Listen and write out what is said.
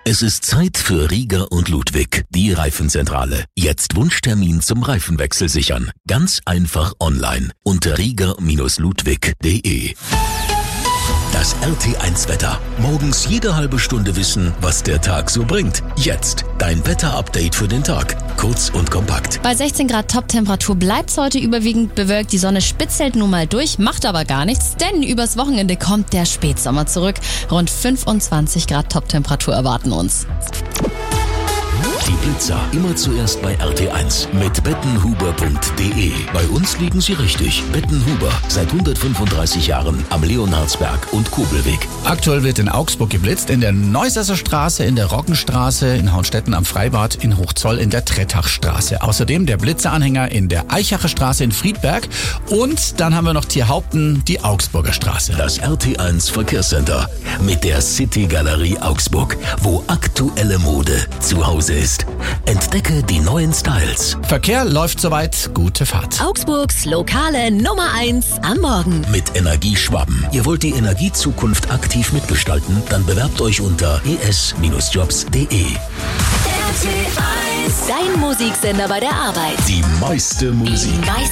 Es ist Zeit für Rieger und Ludwig, die Reifenzentrale. Jetzt Wunschtermin zum Reifenwechsel sichern. Ganz einfach online unter rieger-ludwig.de. Das RT1-Wetter. Morgens jede halbe Stunde wissen, was der Tag so bringt. Jetzt dein Wetter-Update für den Tag. Kurz und kompakt. Bei 16 Grad Top-Temperatur bleibt es heute überwiegend bewölkt. Die Sonne spitzelt nun mal durch, macht aber gar nichts, denn übers Wochenende kommt der Spätsommer zurück. Rund 25 Grad Top-Temperatur erwarten uns. Die Blitzer immer zuerst bei RT1 mit bettenhuber.de. Bei uns liegen sie richtig. Bettenhuber, seit 135 Jahren am Leonhardsberg und Kobelweg. Aktuell wird in Augsburg geblitzt, in der Neusesser Straße, in der Roggenstraße, in Hauenstetten am Freibad, in Hochzoll, in der Trettachstraße. Außerdem der Blitzeranhänger in der Eichacher Straße in Friedberg. Und dann haben wir noch Tierhaupten, die Augsburger Straße. Das RT1 Verkehrscenter mit der City Galerie Augsburg, wo aktuelle Mode zu Hause ist. Entdecke die neuen Styles. Verkehr läuft soweit. Gute Fahrt. Augsburgs lokale Nummer 1 am Morgen. Mit Energieschwaben. Ihr wollt die Energiezukunft aktiv mitgestalten? Dann bewerbt euch unter es-jobs.de. RT1, dein Musiksender bei der Arbeit. Die meiste Musik.